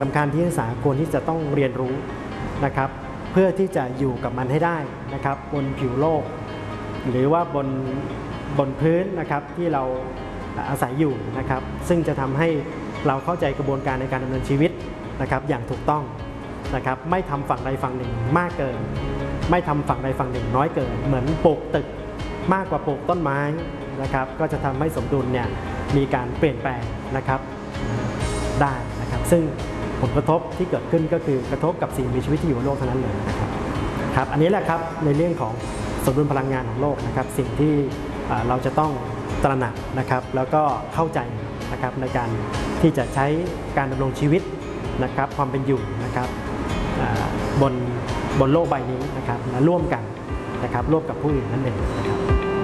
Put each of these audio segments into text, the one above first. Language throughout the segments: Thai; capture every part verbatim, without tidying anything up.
สำคัญที่นักศึกษาควรที่จะต้องเรียนรู้นะครับเพื่อที่จะอยู่กับมันให้ได้นะครับบนผิวโลกหรือว่าบนบนพื้นนะครับที่เราอาศัยอยู่นะครับซึ่งจะทำให้เราเข้าใจกระบวนการในการดำเนินชีวิตนะครับอย่างถูกต้องนะครับไม่ทำฝั่งใดฝั่งหนึ่งมากเกินไม่ทำฝั่งใดฝั่งหนึ่งน้อยเกินเหมือนปลูกตึกมากกว่าปลูกต้นไม้นะครับก็จะทำให้สมดุลเนี่ยมีการเปลี่ยนแปลงนะครับได้นะครับซึ่งผลกระทบที่เกิดขึ้นก็คือกระทบกับสิ่งมีชีวิตที่อยู่บนโลกเท่านั้นเลยนะครับครับอันนี้แหละครับในเรื่องของสมดุลพลังงานของโลกนะครับสิ่งที่เราจะต้องตระหนักนะครับแล้วก็เข้าใจนะครับในการที่จะใช้การดำรงชีวิตนะครับความเป็นอยู่นะครับบนบนโลกใบนี้นะครับและร่วมกันนะครับร่วมกับผู้อื่นนั่นเองนะครับ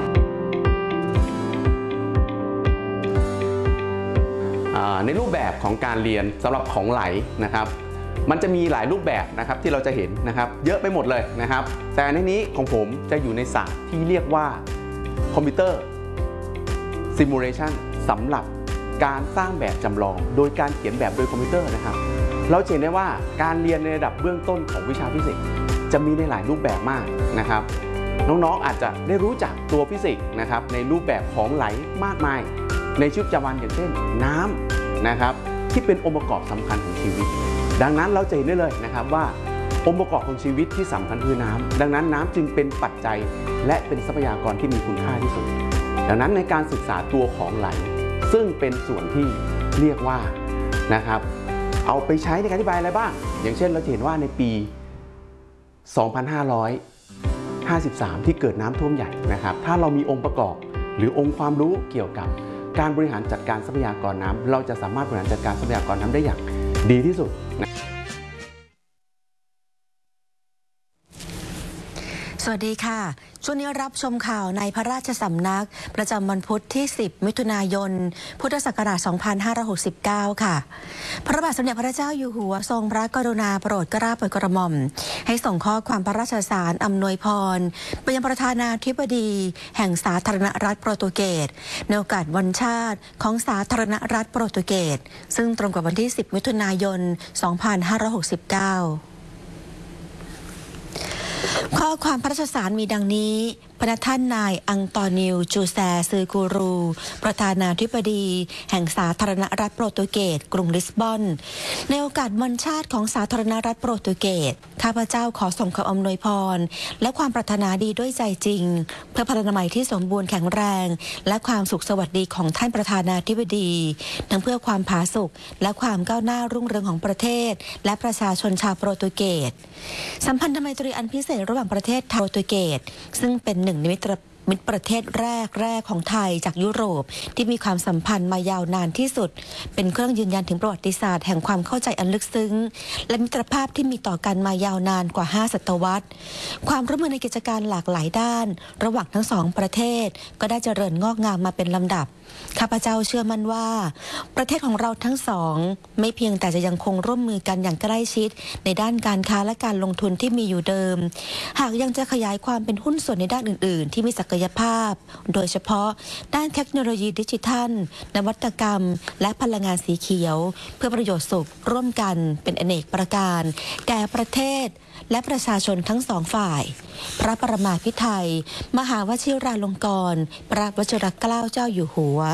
ในรูปแบบของการเรียนสำหรับของไหลนะครับมันจะมีหลายรูปแบบนะครับที่เราจะเห็นนะครับเยอะไปหมดเลยนะครับแต่ในนี้ของผมจะอยู่ในศาสตร์ที่เรียกว่าคอมพิวเตอร์ซิมูเลชันสำหรับการสร้างแบบจำลองโดยการเขียนแบบโดยคอมพิวเตอร์นะครับเราเห็นได้ว่าการเรียนในระดับเบื้องต้นของวิชาฟิสิกส์จะมีในหลายรูปแบบมากนะครับน้องๆอาจจะได้รู้จักตัวฟิสิกส์นะครับในรูปแบบของไหลมากมายในชีวิตประจำวันอย่างเช่นน้ำนะครับที่เป็นองค์ประกอบสำคัญของชีวิตดังนั้นเราจะเห็นได้เลยนะครับว่าองค์ประกอบของชีวิตที่สำคัญคือน้ำดังนั้นน้ำจึงเป็นปัจจัยและเป็นทรัพยากรที่มีคุณค่าที่สุดดังนั้นในการศึกษาตัวของไหลซึ่งเป็นส่วนที่เรียกว่านะครับเอาไปใช้ในการอธิบายอะไรบ้างอย่างเช่นเราจะเห็นว่าในปี สองพันห้าร้อยห้าสิบสาม ที่เกิดน้ำท่วมใหญ่นะครับถ้าเรามีองค์ประกอบหรือองค์ความรู้เกี่ยวกับการบริหารจัดการทรัพยากรน้ำเราจะสามารถบริหารจัดการทรัพยากรน้ำได้อย่างดีที่สุดนะสวัสดีค่ะช่วงนี้รับชมข่าวในพระราชสำนักประจำวันพุธที่สิบมิถุนายนพุทธศักราชสองพันห้าร้อยหกสิบเก้าค่ะพระบาทสมเด็จพระเจ้าอยู่หัวทรงพระกรุณาโปรดเกล้าโปรดกระหม่อมให้ส่งข้อความพระราชสารอำนวยพรไปยังประธานาธิบดีแห่งสาธารณรัฐโปรตุเกสในโอกาสวันชาติของสาธารณรัฐโปรตุเกสซึ่งตรงกับวันที่สิบมิถุนายนสองพันห้าร้อยหกสิบเก้าข้อความพระราชสารมีดังนี้พระท่านนายอังตอนิวจูแซซือกูรูประธานาธิบดีแห่งสาธารณรัฐโปรตุเกสกรุงลิสบอนในโอกาสวันชาติของสาธารณรัฐโปรตุเกสข้าพเจ้าขอส่งคำอำนวยพรและความปรารถนาดีด้วยใจจริงเพื่อพลานามัยที่สมบูรณ์แข็งแรงและความสุขสวัสดีของท่านประธานาธิบดีทั้งเพื่อความผาสุกและความก้าวหน้ารุ่งเรืองของประเทศและประชาชนชาวโปรตุเกสสัมพันธไมตรีอันพิเศษระหว่างประเทศโปรตุเกสซึ่งเป็นหนึ่งในมิตรมิตรประเทศแรกแรกของไทยจากยุโรปที่มีความสัมพันธ์มายาวนานที่สุดเป็นเครื่องยืนยันถึงประวัติศาสตร์แห่งความเข้าใจอันลึกซึ้งและมิตรภาพที่มีต่อกันมายาวนานกว่าห้าศตวรรษความร่วมมือในกิจการหลากหลายด้านระหว่างทั้งสองประเทศก็ได้เจริญงอกงามมาเป็นลำดับข้าพเจ้าเชื่อมั่นว่าประเทศของเราทั้งสองไม่เพียงแต่จะยังคงร่วมมือกันอย่างใกล้ชิดในด้านการค้าและการลงทุนที่มีอยู่เดิมหากยังจะขยายความเป็นหุ้นส่วนในด้านอื่นๆที่มีศักยภาพโดยเฉพาะด้านเทคโนโลยีดิจิทัลนวัตกรรมและพลังงานสีเขียวเพื่อประโยชน์สุขร่วมกันเป็นอเนกประการแก่ประเทศและประชาชนทั้งสองฝ่ายพระประมาภิไธยมหาวชิราลงกรณ์พระวชิรเกล้าเจ้าอยู่หัว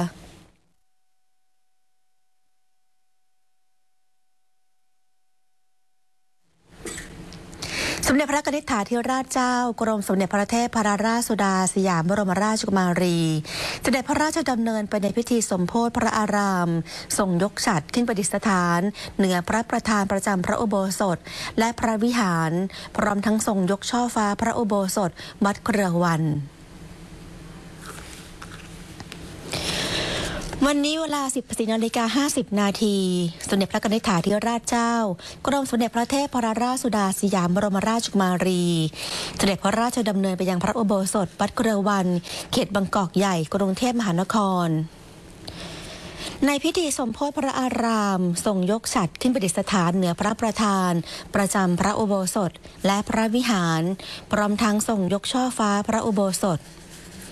สมเด็จพระนิธิถาธิราชเจ้ากรมสมเด็จพระเทพรัตนราชสุดาสยามบรมราชกุมารีเสด็จพระราชดำเนินไปในพิธีสมโภชพระอารามทรงยกฉัตรขึ้นประดิษฐานเหนือพระประธานประจำพระอุโบสถและพระวิหารพร้อมทั้งทรงยกช่อฟ้าพระอุโบสถวัดเครือวันวันนี้เวลา สิบสี่นาฬิกาห้าสิบนาทีสมเด็จพระนิธิถาธิราชเจ้ากรมสมเด็จพระเทพรัตนราชสุดาสยามบรมราชกุมารีเสด็จพระราชดำเนินไปยังพระอุโบสถวัดเครือวันเขตบางกอกใหญ่กรุงเทพมหานครในพิธีสมโภชพระอารามทรงยกฉัตรขึ้นประดิษฐานเหนือพระประธานประจำพระอุโบสถและพระวิหารพร้อมทั้งทรงยกช่อฟ้าพระอุโบสถ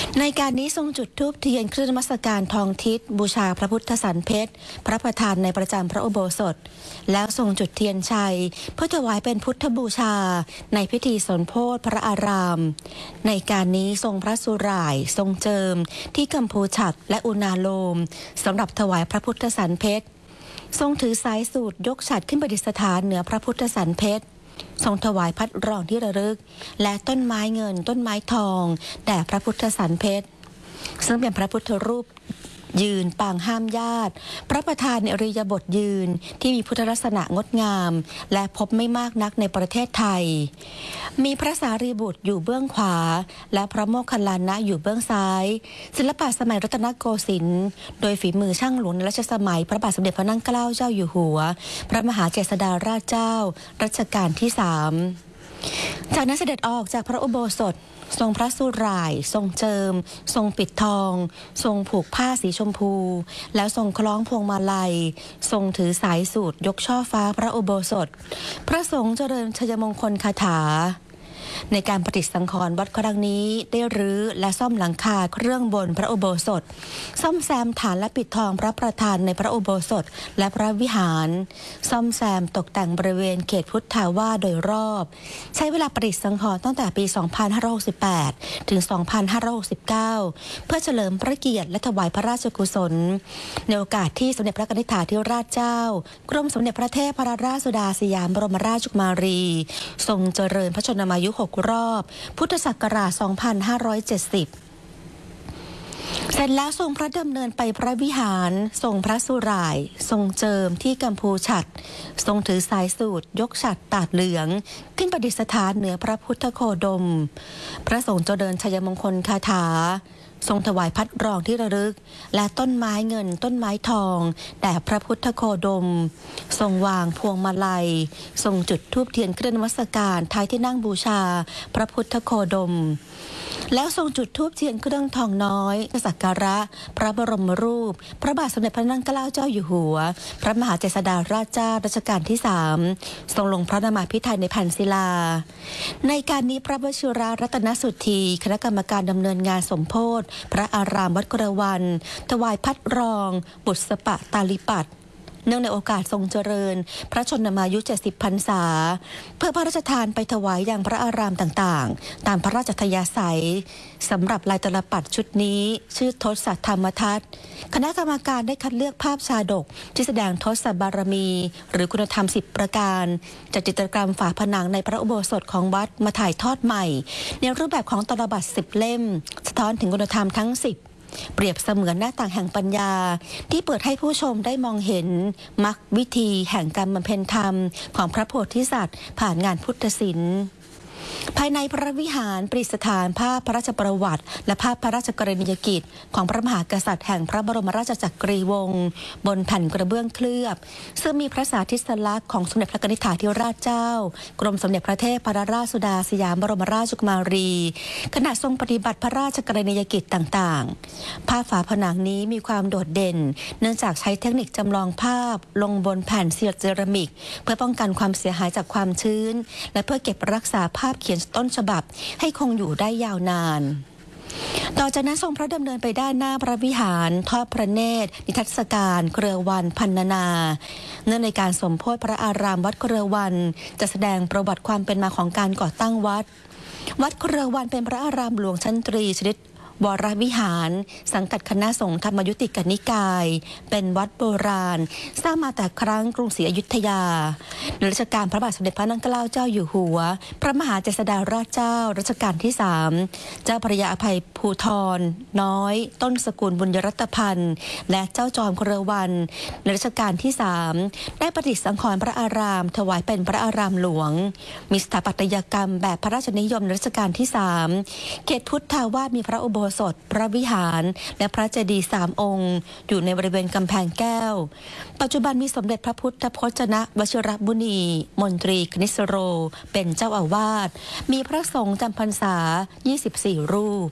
ในการนี้ทรงจุดธูปเทียนเครื่องนมัสการทองทิศบูชาพระพุทธสันเพชรพระประธานในประจำพระอุโบสถแล้วทรงจุดเทียนชัยเพื่อถวายเป็นพุทธบูชาในพิธีสนโภชพระอารามในการนี้ทรงพระสุร่ายทรงเจิมที่กัมพูฉัตรและอุณาโลมสำหรับถวายพระพุทธสันเพชรทรงถือสายสูตรยกฉัตรขึ้นประดิษฐานเหนือพระพุทธสันเพชรทรงถวายพัดรองที่ระลึกและต้นไม้เงินต้นไม้ทองแด่พระพุทธสันเพชรซึ่งเป็นพระพุทธรูปยืนปางห้ามญาติพระประธานในอริยบทยืนที่มีพุทธลักษณะงดงามและพบไม่มากนักในประเทศไทยมีพระสารีบุตรอยู่เบื้องขวาและพระโมคคัลลานะอยู่เบื้องซ้ายศิลปะสมัยรัตนโกสินทร์โดยฝีมือช่างหลวงในรัชสมัยพระบาทสมเด็จพระนั่งเกล้าเจ้าอยู่หัวพระมหาเจษฎาราชเจ้ารัชกาลที่สามจากนั้นเสด็จออกจากพระอุโบสถทรงพระสุร่ายทรงเจิมทรงปิดทองทรงผูกผ้าสีชมพูแล้วทรงคล้องพวงมาลัยทรงถือสายสูตรยกช่อฟ้าพระอุโบสถพระสงฆ์เจริญชัยมงคลคาถาในการปฏิสังขรณ์วัดครั้งนี้ได้รื้อและซ่อมหลังคาเครื่องบนพระอุโบสถซ่อมแซมฐานและปิดทองพระประธานในพระอุโบสถและพระวิหารซ่อมแซมตกแต่งบริเวณเขตพุทธาวาสโดยรอบใช้เวลาปฏิสังขรณ์ตั้งแต่ปี สองพันห้าร้อยหกสิบแปด ถึง สองพันห้าร้อยหกสิบเก้า เพื่อเฉลิมพระเกียรติและถวายพระราชกุศลในโอกาสที่สมเด็จพระนิธิถาธิราชเจ้ากรมสมเด็จพระเทพรัตนราชสุดาสยามบรมราชกุมารีทรงเจริญพระชนมายุหกรอบพุทธศักราช สองพันห้าร้อยเจ็ดสิบ เสร็จแล้วทรงพระดำเนินไปพระวิหารทรงพระสุร่ายทรงเจิมที่กัมพูฉัตรทรงถือสายสูตรยกฉัตรตาดเหลืองขึ้นประดิษฐานเหนือพระพุทธโคดมพระสงฆ์เจริญชัยมงคลคาถาทรงถวายพัดรองที่ระลึกและต้นไม้เงินต้นไม้ทองแด่พระพุทธโคดมทรงวางพวงมาลัยทรงจุดธูปเทียนเครื่องนมัสการท้ายที่นั่งบูชาพระพุทธโคดมแล้วทรงจุดธูปเทียนเครื่องทองน้อยสักการะพระบรมรูปพระบาทสมเด็จพระนั่งเกล้าเจ้าอยู่หัวพระมหาเจษฎาราชเจ้ารัชกาลที่สามทรงลงพระนามพิไทยในแผ่นศิลาในการนี้พระวชิรารัตนสุทธีคณะกรรมการดำเนินงานสมโภชพระอารามวัดกระวันถวายพัดรองบุษปะตาลิปัตเนื่องในโอกาสทรงเจริญพระชนมายุเจ็ดสิบพรรษาเพื่อพระราชทานไปถวายยังพระอารามต่างๆตามพระราชทยาศัยสำหรับลายตลับปัดชุดนี้ชื่อทศธรรมทัศน์คณะกรรมการได้คัดเลือกภาพชาดกที่แสดงทศบารมีหรือคุณธรรมสิบประการจากจิตรกรรมฝาผนังในพระอุโบสถของวัดมาถ่ายทอดใหม่ในรูปแบบของตลับปัดสิบเล่มสะท้อนถึงคุณธรรมทั้งสิบเปรียบเสมือนหน้าต่างแห่งปัญญาที่เปิดให้ผู้ชมได้มองเห็นมรรควิธีแห่งการบำเพ็ญธรรมของพระโพธิสัตว์ผ่านงานพุทธศิลป์ภายในพระวิหารประดิษฐานภาพพระราชประวัติและภาพพระราชกรณียกิจของพระมหากษัตริย์แห่งพระบรมราชจักรีวงศ์บนแผ่นกระเบื้องเคลือบซึ่งมีพระสาธิสลักษณ์ของสมเด็จพระนิธิถาธิราชเจ้ากรมสมเด็จพระเทพรัตนราชสุดาสยามบรมราชกุมารีขณะทรงปฏิบัติพระราชกรณียกิจต่างๆภาพฝาผนังนี้มีความโดดเด่นเนื่องจากใช้เทคนิคจำลองภาพลงบนแผ่นเซรามิกเพื่อป้องกันความเสียหายจากความชื้นและเพื่อเก็บรักษาภาพเขียนต้นฉบับให้คงอยู่ได้ยาวนานต่อจากนั้นทรงพระดำเนินไปด้านหน้าพระวิหารทอดพระเนตรนิทรรศการเครือวันพันนาเนื่องในการสมโภชพระอารามวัดเครือวันจะแสดงประวัติความเป็นมาของการก่อตั้งวัดวัดเครือวันเป็นพระอารามหลวงชั้นตรีชนิดวรวิหารสังกัดคณะสงฆ์ธรรมยุติกนิกายเป็นวัดโบราณสร้างมาแต่ครั้งกรุงศรีอยุธยาในรัชกาลพระบาทสมเด็จพระนั่งเกล้าเจ้าอยู่หัวพระมหาเจษฎาราชเจ้ารัชกาลที่สามเจ้าพระยาอภัยภูธรน้อยต้นสกุลบุญยรัตพันธ์และเจ้าจอมเครือวันในรัชกาลที่สามได้ประดิษฐ์สังขรณ์พระอารามถวายเป็นพระอารามหลวงมีสถาปัตยกรรมแบบพระราชนิยมในรัชกาลที่สามเขตพุทธาวาสมีพระอุโบสถพระวิหารและพระเจดีย์สามองค์อยู่ในบริเวณกำแพงแก้วปัจจุบันมีสมเด็จพระพุทธพจนะวชิรมุนีมนตรีคณิสโรเป็นเจ้าอาวาสมีพระสงฆ์จำพรรษายี่สิบสี่รูป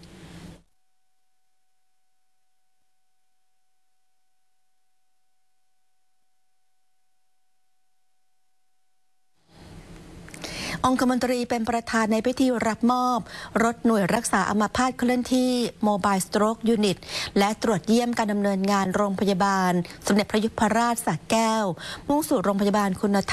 องคมนตรีเป็นประธานในพิธีรับมอบ รถหน่วยรักษาอัมพาตเคลื่อนที่ Mobile Stroke Unit และตรวจเยี่ยมการดำเนินงานโรงพยาบาลสมเด็จพระยุพราชสระแก้วมุ่งสู่โรงพยาบาลคุณธรรม